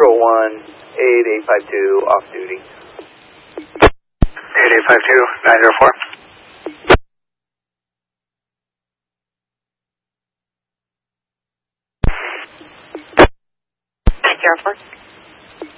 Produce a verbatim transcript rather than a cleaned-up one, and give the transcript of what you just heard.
Control one, eight eight five two, off duty. eight eight five two, nine zero four. nine zero four.